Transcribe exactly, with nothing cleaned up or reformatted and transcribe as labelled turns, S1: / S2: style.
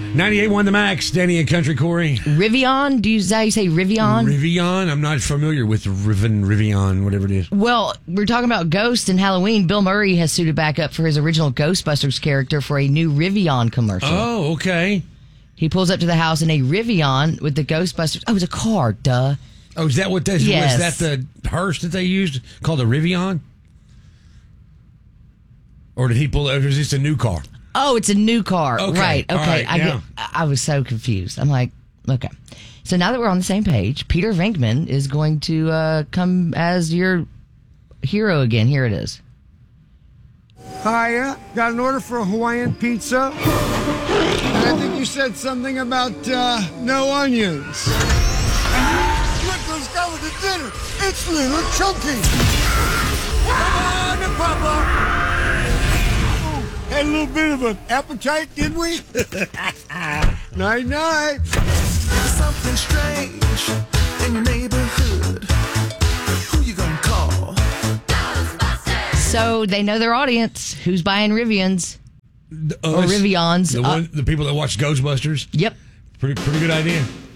S1: ninety-eight point one The Max, Danny and Country Corey.
S2: Rivian? Do you, is that how you say Rivian?
S1: Rivian? I'm not familiar with Riven, Rivian, whatever it is.
S2: Well, we're talking about Ghost and Halloween. Bill Murray has suited back up for his original Ghostbusters character for a new Rivian commercial.
S1: Oh, okay.
S2: He pulls up to the house in a Rivian with the Ghostbusters. Oh, it's a car, duh.
S1: Oh, is that what that
S2: yes.
S1: was? That the hearse that they used called a Rivian? Or did he pull it? Or is this a new car?
S2: Oh, it's a new car.
S1: Okay.
S2: Right. Okay.
S1: Right,
S2: I,
S1: yeah.
S2: get, I was so confused. I'm like, okay. So now that we're on the same page, Peter Venkman is going to uh, come as your hero again. Here it is.
S3: Hiya. Got an order for a Hawaiian pizza. And I think you said something about uh, no onions. Look who's coming to dinner. It's Little Chunky. Come on, Papa. Had a little bit of an appetite, did we? Night, night.
S4: Something strange in your neighborhood. Who you gonna call?
S2: So they know their audience. Who's buying Rivians?
S1: Uh,
S2: or Rivians.
S1: The,
S2: Uh,
S1: one, the people that watch Ghostbusters?
S2: Yep.
S1: Pretty, pretty good idea.